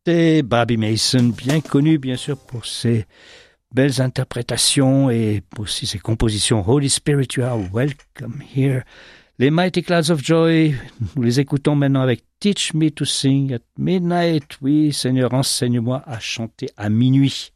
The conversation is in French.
C'était Bobby Mason, bien connu bien sûr pour ses belles interprétations et aussi ses compositions. Holy Spirit, you are welcome here. Les Mighty Clouds of Joy, nous les écoutons maintenant avec Teach Me to Sing at Midnight. Oui, Seigneur, enseigne-moi à chanter à minuit.